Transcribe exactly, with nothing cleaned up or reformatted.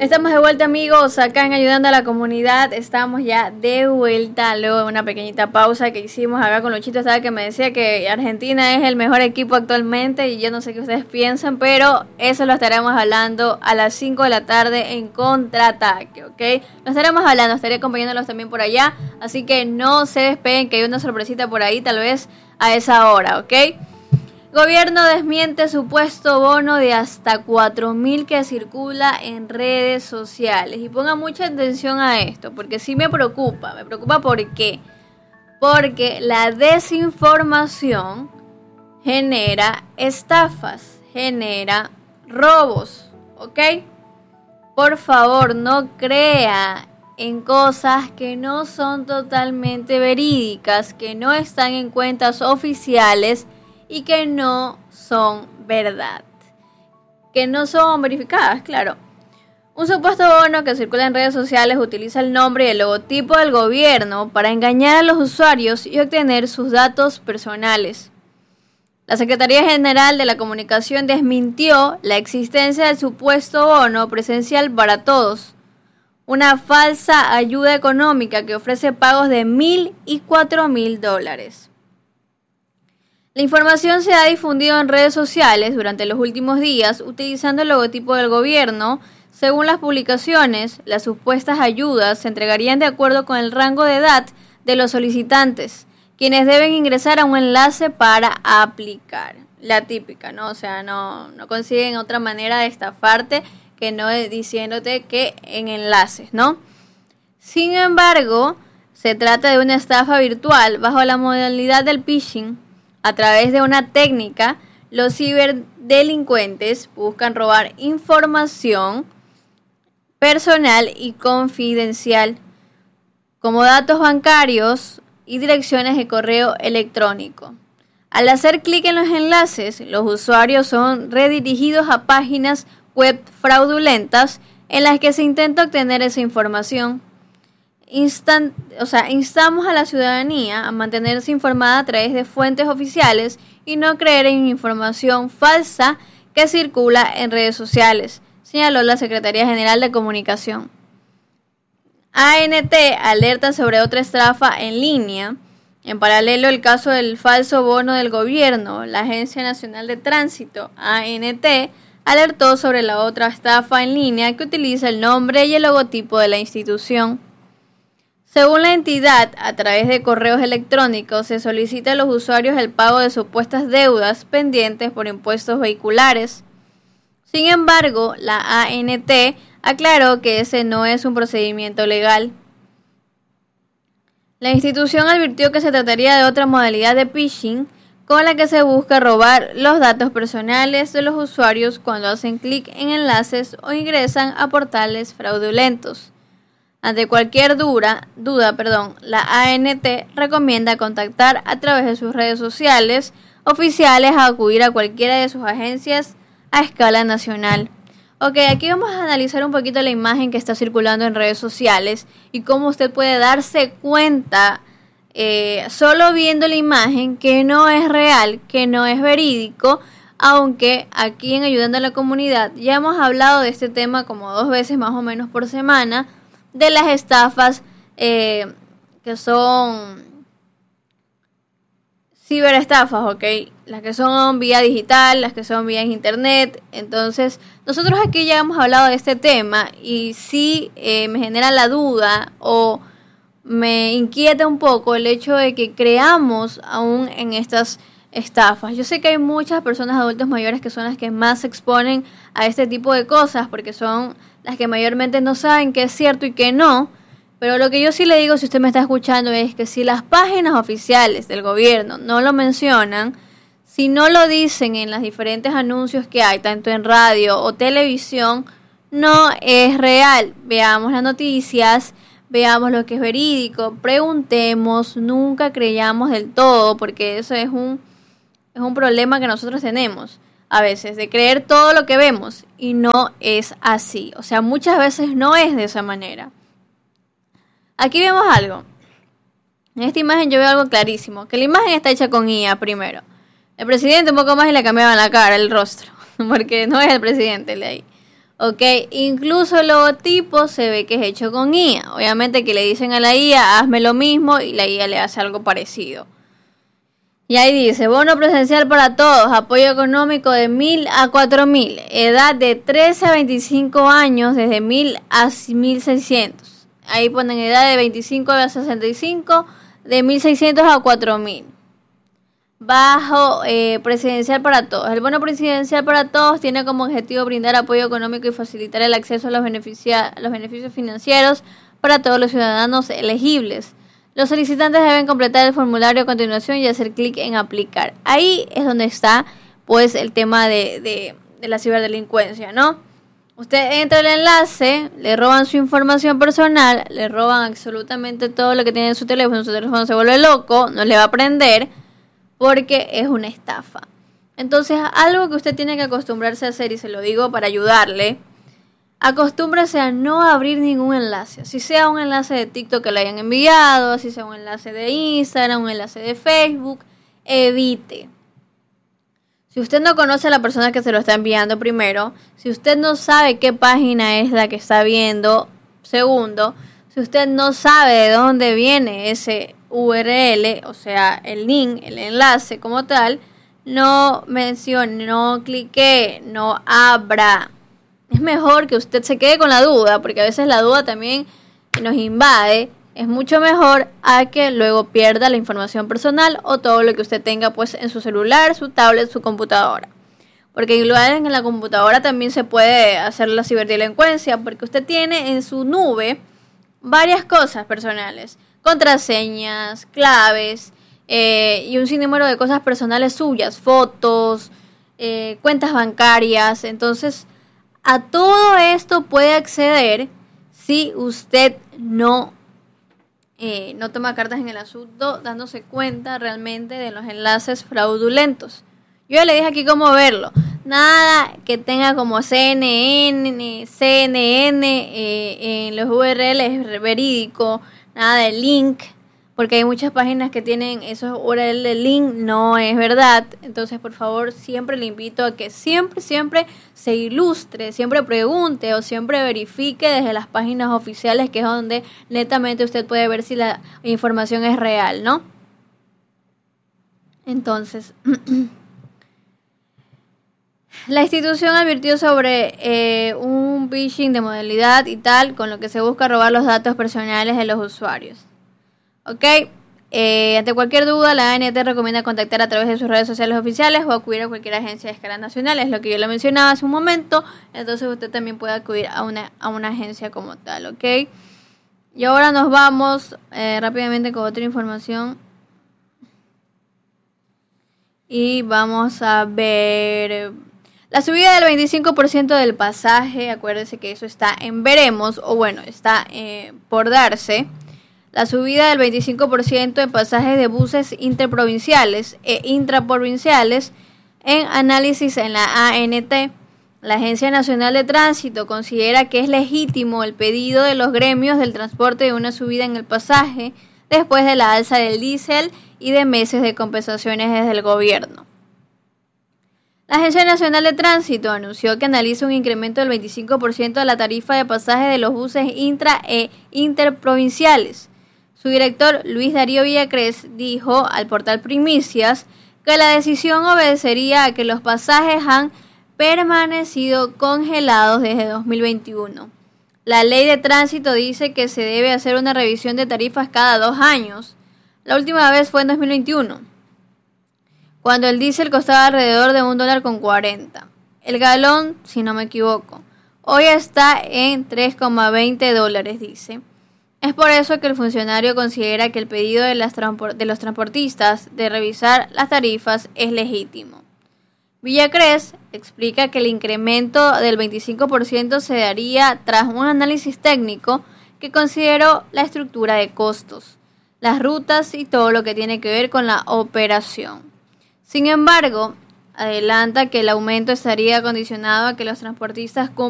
Estamos de vuelta, amigos, acá en Ayudando a la Comunidad. Estamos ya de vuelta luego de una pequeñita pausa que hicimos acá con Luchito. Estaba que me decía que Argentina es el mejor equipo actualmente y yo no sé qué ustedes piensan, pero eso lo estaremos hablando a las cinco de la tarde en Contraataque, ¿ok? Lo estaremos hablando, estaré acompañándolos también por allá, así que no se despeguen, que hay una sorpresita por ahí tal vez a esa hora, ¿ok? Gobierno desmiente supuesto bono de hasta cuatro mil que circula en redes sociales. Y pongan mucha atención a esto, porque sí me preocupa. Me preocupa ¿por qué? Porque la desinformación genera estafas, genera robos, ¿ok? Por favor, no crea en cosas que no son totalmente verídicas, que no están en cuentas oficiales y que no son verdad, que no son verificadas, claro. Un supuesto bono que circula en redes sociales utiliza el nombre y el logotipo del gobierno para engañar a los usuarios y obtener sus datos personales. La Secretaría General de la Comunicación desmintió la existencia del supuesto bono presencial para todos, una falsa ayuda económica que ofrece pagos de mil y cuatro mil dólares. La información se ha difundido en redes sociales durante los últimos días utilizando el logotipo del gobierno. Según las publicaciones, las supuestas ayudas se entregarían de acuerdo con el rango de edad de los solicitantes, quienes deben ingresar a un enlace para aplicar. La típica, ¿no? O sea, no, no consiguen otra manera de estafarte que no diciéndote que en enlaces, ¿no? Sin embargo, se trata de una estafa virtual bajo la modalidad del phishing. A través de una técnica, los ciberdelincuentes buscan robar información personal y confidencial, como datos bancarios y direcciones de correo electrónico. Al hacer clic en los enlaces, los usuarios son redirigidos a páginas web fraudulentas en las que se intenta obtener esa información. Instant, o sea, instamos a la ciudadanía a mantenerse informada a través de fuentes oficiales y no creer en información falsa que circula en redes sociales, señaló la Secretaría General de Comunicación. A N T alerta sobre otra estafa en línea. En paralelo, el caso del falso bono del gobierno, la Agencia Nacional de Tránsito, A N T, alertó sobre la otra estafa en línea que utiliza el nombre y el logotipo de la institución. Según la entidad, a través de correos electrónicos se solicita a los usuarios el pago de supuestas deudas pendientes por impuestos vehiculares. Sin embargo, la A N T aclaró que ese no es un procedimiento legal. La institución advirtió que se trataría de otra modalidad de phishing con la que se busca robar los datos personales de los usuarios cuando hacen clic en enlaces o ingresan a portales fraudulentos. Ante cualquier duda, duda, perdón, la A N T recomienda contactar a través de sus redes sociales oficiales a acudir a cualquiera de sus agencias a escala nacional. Ok, aquí vamos a analizar un poquito la imagen que está circulando en redes sociales y cómo usted puede darse cuenta, eh, solo viendo la imagen, que no es real, que no es verídico, aunque aquí en Ayudando a la Comunidad ya hemos hablado de este tema como dos veces más o menos por semana, de las estafas eh, que son ciberestafas, ¿ok? Las que son vía digital, las que son vía internet. Entonces, nosotros aquí ya hemos hablado de este tema y sí eh, me genera la duda o me inquieta un poco el hecho de que creamos aún en estas estafas. Yo sé que hay muchas personas adultos mayores que son las que más se exponen a este tipo de cosas porque son las que mayormente no saben qué es cierto y qué no, pero lo que yo sí le digo, si usted me está escuchando, es que si las páginas oficiales del gobierno no lo mencionan, si no lo dicen en los diferentes anuncios que hay, tanto en radio o televisión, no es real. Veamos las noticias, veamos lo que es verídico, preguntemos, nunca creyamos del todo, porque eso es un, es un problema que nosotros tenemos a veces, de creer todo lo que vemos, y no es así. O sea, muchas veces no es de esa manera. Aquí vemos algo. En esta imagen yo veo algo clarísimo, que la imagen está hecha con I A primero. El presidente un poco más y le cambiaban la cara, el rostro, porque no es el presidente el de ahí. Ok, incluso el logotipo se ve que es hecho con I A. Obviamente que le dicen a la I A, hazme lo mismo, y la I A le hace algo parecido. Y ahí dice, bono presencial para todos, apoyo económico de mil a cuatro mil, edad de trece a veinticinco años, desde mil a mil seiscientos. Ahí ponen edad de veinticinco a sesenta y cinco, de mil seiscientos a cuatro mil. Bajo eh, presidencial para todos. El bono presidencial para todos tiene como objetivo brindar apoyo económico y facilitar el acceso a los, beneficia- los beneficios financieros para todos los ciudadanos elegibles. Los solicitantes deben completar el formulario a continuación y hacer clic en aplicar. Ahí es donde está pues el tema de, de, de la ciberdelincuencia, ¿no? Usted entra al enlace, le roban su información personal, le roban absolutamente todo lo que tiene en su teléfono, su teléfono se vuelve loco, no le va a prender porque es una estafa. Entonces, algo que usted tiene que acostumbrarse a hacer, y se lo digo para ayudarle, acostúmbrese a no abrir ningún enlace. Si sea un enlace de TikTok que le hayan enviado, si sea un enlace de Instagram, un enlace de Facebook, evite. Si usted no conoce a la persona que se lo está enviando, primero, si usted no sabe qué página es la que está viendo, segundo, si usted no sabe de dónde viene ese U R L, o sea, el link, el enlace como tal, no mencione, no clique, no abra. Es mejor que usted se quede con la duda, porque a veces la duda también nos invade. Es mucho mejor a que luego pierda la información personal o todo lo que usted tenga pues en su celular, su tablet, su computadora. Porque igual en la computadora también se puede hacer la ciberdelincuencia, porque usted tiene en su nube varias cosas personales, contraseñas, claves eh, y un sinnúmero de cosas personales suyas, fotos, eh, cuentas bancarias. Entonces, a todo esto puede acceder si usted no, eh, no toma cartas en el asunto, dándose cuenta realmente de los enlaces fraudulentos. Yo ya le dije aquí cómo verlo. Nada que tenga como C N N, C N N eh, en los U R L es verídico. Nada de link, porque hay muchas páginas que tienen esos U R L de link, no es verdad. Entonces, por favor, siempre le invito a que siempre, siempre se ilustre, siempre pregunte o siempre verifique desde las páginas oficiales, que es donde netamente usted puede ver si la información es real, ¿no? Entonces, la institución advirtió sobre eh, un phishing de modalidad y tal, con lo que se busca robar los datos personales de los usuarios. Ok, eh, ante cualquier duda, la A N T recomienda contactar a través de sus redes sociales oficiales o acudir a cualquier agencia de escala nacional. Es lo que yo le mencionaba hace un momento. Entonces usted también puede acudir a una, a una agencia como tal, ok. Y ahora nos vamos eh, rápidamente con otra información. Y vamos a ver la subida del veinticinco por ciento del pasaje. Acuérdense que eso está en veremos, o bueno, está eh, por darse. La subida del veinticinco por ciento en pasajes de buses interprovinciales e intraprovinciales en análisis en la A N T. La Agencia Nacional de Tránsito considera que es legítimo el pedido de los gremios del transporte de una subida en el pasaje después de la alza del diésel y de meses de compensaciones desde el gobierno. La Agencia Nacional de Tránsito anunció que analiza un incremento del veinticinco por ciento de la tarifa de pasaje de los buses intra e interprovinciales. Su director, Luis Darío Villacrés, dijo al portal Primicias que la decisión obedecería a que los pasajes han permanecido congelados desde dos mil veintiuno. La ley de tránsito dice que se debe hacer una revisión de tarifas cada dos años. La última vez fue en dos mil veintiuno, cuando el diésel costaba alrededor de un dólar con cuarenta. El galón, si no me equivoco, hoy está en tres coma veinte dólares, dice. Es por eso que el funcionario considera que el pedido de, las transport- de los transportistas de revisar las tarifas es legítimo. Villacrés explica que el incremento del veinticinco por ciento se daría tras un análisis técnico que consideró la estructura de costos, las rutas y todo lo que tiene que ver con la operación. Sin embargo, adelanta que el aumento estaría condicionado a que los transportistas cumplan